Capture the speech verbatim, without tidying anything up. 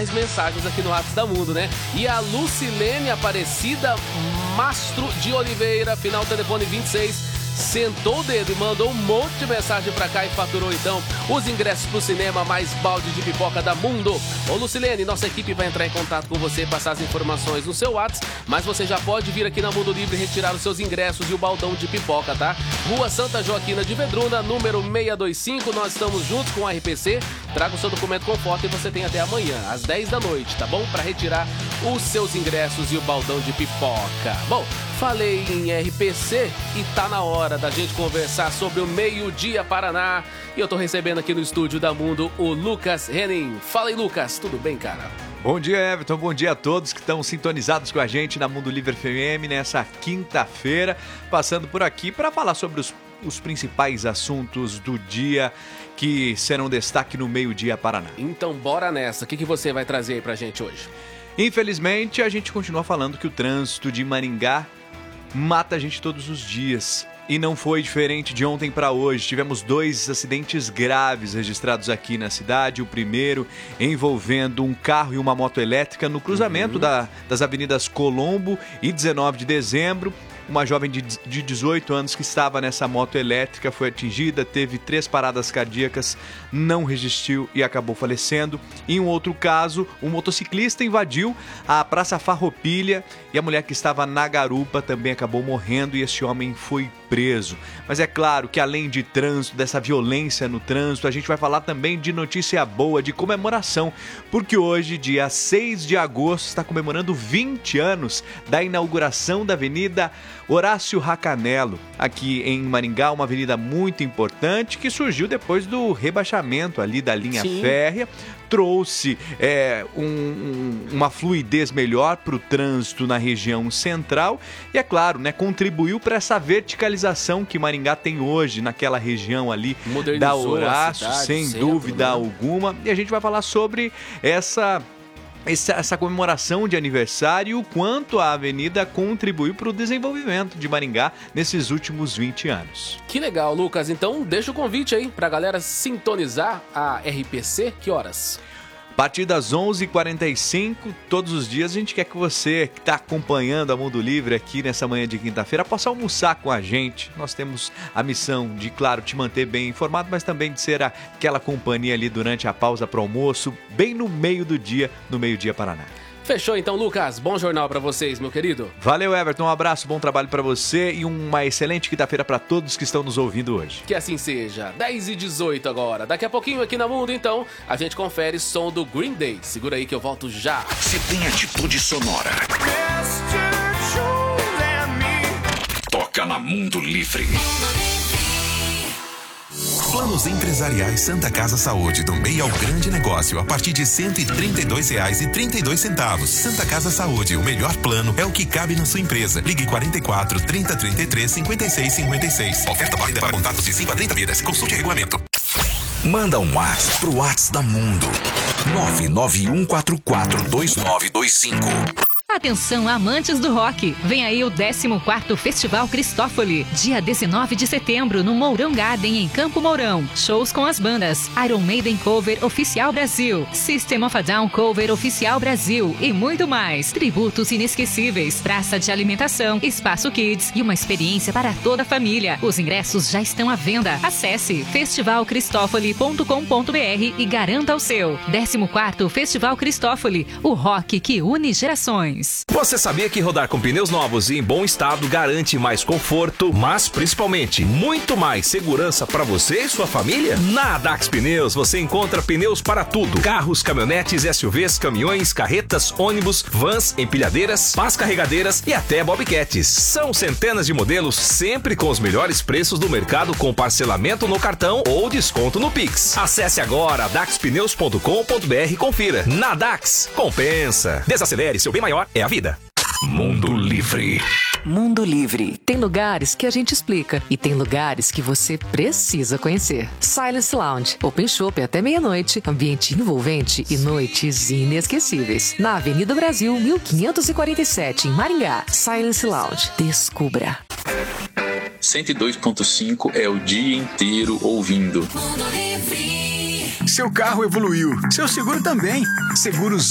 mais mensagens aqui no WhatsApp da Mundo, né? E a Lucilene Aparecida Mastro de Oliveira, final telefone vinte e seis, sentou o dedo e mandou um monte de mensagem pra cá e faturou então os ingressos pro cinema mais balde de pipoca da Mundo. Ô Lucilene, nossa equipe vai entrar em contato com você, passar as informações no seu WhatsApp, mas você já pode vir aqui na Mundo Livre retirar os seus ingressos e o baldão de pipoca, tá? Rua Santa Joaquina de Vedruna, número seiscentos e vinte e cinco, nós estamos juntos com a R P C. Traga o seu documento com foto e você tem até amanhã, às dez da noite, tá bom? Pra retirar os seus ingressos e o baldão de pipoca. Bom, falei em R P C e tá na hora da gente conversar sobre o Meio-Dia Paraná. E eu tô recebendo aqui no estúdio da Mundo o Lucas Henning. Fala aí, Lucas, tudo bem, cara? Bom dia, Everton. Bom dia a todos que estão sintonizados com a gente na Mundo Livre F M nessa quinta-feira, passando por aqui para falar sobre os, os principais assuntos do dia que serão destaque no Meio-Dia Paraná. Então, bora nessa. O que, que você vai trazer aí pra gente hoje? Infelizmente, a gente continua falando que o trânsito de Maringá mata a gente todos os dias. E não foi diferente de ontem para hoje. Tivemos dois acidentes graves registrados aqui na cidade. O primeiro envolvendo um carro e uma moto elétrica no cruzamento uhum. da, das avenidas Colombo e dezenove de dezembro. Uma jovem de, de dezoito anos que estava nessa moto elétrica foi atingida, teve três paradas cardíacas, não resistiu e acabou falecendo. Em um outro caso, um motociclista invadiu a Praça Farroupilha e a mulher que estava na garupa também acabou morrendo e este homem foi preso. Mas é claro que além de trânsito, dessa violência no trânsito, a gente vai falar também de notícia boa, de comemoração, porque hoje, dia seis de agosto, está comemorando vinte anos da inauguração da Avenida Horácio Racanello, aqui em Maringá, uma avenida muito importante que surgiu depois do rebaixamento ali da linha Sim. férrea, trouxe é, um, um, uma fluidez melhor para o trânsito na região central e, é claro, né, contribuiu para essa verticalização que Maringá tem hoje naquela região ali da Horácio, cidade, sem centro, dúvida né? alguma. E a gente vai falar sobre essa... Essa, essa comemoração de aniversário e o quanto a avenida contribuiu para o desenvolvimento de Maringá nesses últimos vinte anos. Que legal, Lucas. Então deixa o convite aí para a galera sintonizar a R P C. Que horas? A partir das onze e quarenta e cinco, todos os dias, a gente quer que você que está acompanhando a Mundo Livre aqui nessa manhã de quinta-feira possa almoçar com a gente. Nós temos a missão de, claro, te manter bem informado, mas também de ser aquela companhia ali durante a pausa para o almoço, bem no meio do dia, no Meio-Dia Paraná. Fechou então, Lucas. Bom jornal pra vocês, meu querido. Valeu, Everton. Um abraço, bom trabalho pra você e uma excelente quinta-feira pra todos que estão nos ouvindo hoje. Que assim seja. dez e dezoito agora. Daqui a pouquinho aqui na Mundo, então, a gente confere som do Green Day. Segura aí que eu volto já. Se tem atitude sonora. Toca na Mundo Livre. Planos empresariais Santa Casa Saúde, do meio ao grande negócio, a partir de cento e trinta e dois reais e trinta e dois centavos. Santa Casa Saúde, o melhor plano é o que cabe na sua empresa. Ligue quarenta e quatro, trinta, trinta e três, cinquenta e seis, cinquenta e seis. Oferta válida para contatos de cinco a trinta vidas. Consulte o regulamento. Manda um WhatsApp pro WhatsApp da Mundo. nove nove um quatro quatro dois nove dois cinco. Atenção, amantes do rock! Vem aí o décimo quarto Festival Cristófoli, dia dezenove de setembro, no Mourão Garden, em Campo Mourão. Shows com as bandas Iron Maiden Cover Oficial Brasil, System of a Down Cover Oficial Brasil e muito mais. Tributos inesquecíveis, praça de alimentação, espaço kids e uma experiência para toda a família. Os ingressos já estão à venda. Acesse festival cristófoli ponto com ponto br e garanta o seu. décimo quarto Festival Cristófoli, o rock que une gerações. Você sabia que rodar com pneus novos e em bom estado garante mais conforto, mas principalmente muito mais segurança para você e sua família? Na Adax Pneus você encontra pneus para tudo: carros, caminhonetes, S U Vs, caminhões, carretas, ônibus, vans, empilhadeiras, pás carregadeiras e até bobcats. São centenas de modelos, sempre com os melhores preços do mercado, com parcelamento no cartão ou desconto no Pix. Acesse agora adax pneus ponto com ponto br e confira. Na Adax, compensa. Desacelere, seu bem maior é a vida. Mundo Livre. Mundo Livre. Tem lugares que a gente explica e tem lugares que você precisa conhecer. Silence Lounge. Open Shop até meia-noite. Ambiente envolvente e noites inesquecíveis. Na Avenida Brasil, mil quinhentos e quarenta e sete, em Maringá. Silence Lounge. Descubra. cento e dois ponto cinco é o dia inteiro ouvindo. Seu carro evoluiu. Seu seguro também. Seguros